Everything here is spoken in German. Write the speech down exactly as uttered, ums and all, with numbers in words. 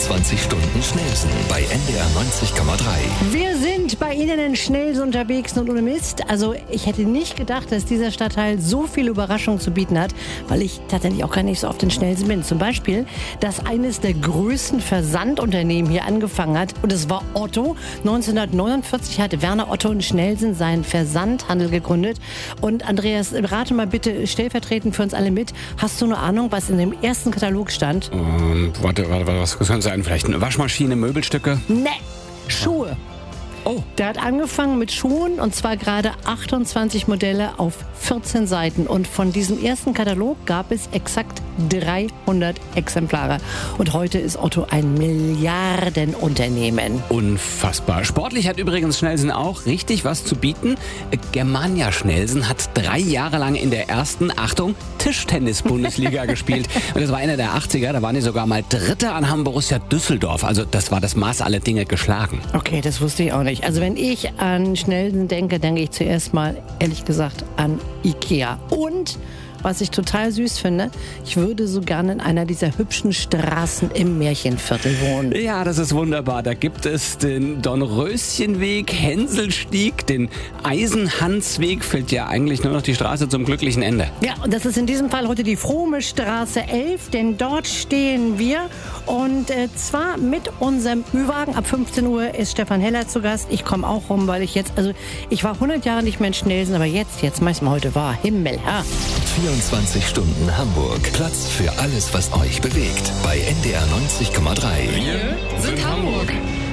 vierundzwanzig Stunden Schnellsen bei N D R neunzig Komma drei. Wir sind bei Ihnen in Schnellsen unterwegs und ohne Mist. Also ich hätte nicht gedacht, dass dieser Stadtteil so viele Überraschungen zu bieten hat, weil ich tatsächlich auch gar nicht so oft in Schnellsen bin. Zum Beispiel, dass eines der größten Versandunternehmen hier angefangen hat und es war Otto. neunzehnhundertneunundvierzig hatte Werner Otto in Schnellsen seinen Versandhandel gegründet. Und Andreas, rate mal bitte stellvertretend für uns alle mit. Hast du eine Ahnung, was in dem ersten Katalog stand? Ähm, warte, warte, warte, was könnte sein? Vielleicht eine Waschmaschine, Möbelstücke? Ne, Schuhe. Oh. Der hat angefangen mit Schuhen und zwar gerade achtundzwanzig Modelle auf vierzehn Seiten. Und von diesem ersten Katalog gab es exakt dreihundert Exemplare. Und heute ist Otto ein Milliardenunternehmen. Unfassbar. Sportlich hat übrigens Schnellsen auch richtig was zu bieten. Germania Schnellsen hat drei Jahre lang in der ersten, Achtung, Tischtennis-Bundesliga gespielt. Und das war Ende der achtziger, da waren die sogar mal Dritter an Borussia Düsseldorf. Also das war das Maß aller Dinge geschlagen. Okay, das wusste ich auch nicht. Also wenn ich an Schnellsen denke, denke ich zuerst mal, ehrlich gesagt, an Ikea. Und was ich total süß finde, ich würde so gerne in einer dieser hübschen Straßen im Märchenviertel wohnen. Ja, das ist wunderbar. Da gibt es den Dornröschenweg, Hänselstieg, den Eisenhansweg, fehlt ja eigentlich nur noch die Straße zum glücklichen Ende. Ja, und das ist in diesem Fall heute die Frohme Straße elf, denn dort stehen wir. Und äh, zwar mit unserem Ü-Wagen. Ab fünfzehn Uhr ist Stefan Heller zu Gast. Ich komme auch rum, weil ich jetzt, also ich war hundert Jahre nicht mehr in Schnellsen, aber jetzt, jetzt mach ich's mal heute wahr. Himmel, ja. vierundzwanzig Stunden Hamburg. Platz für alles, was euch bewegt. Bei N D R neunzig Komma drei. Wir sind Hamburg.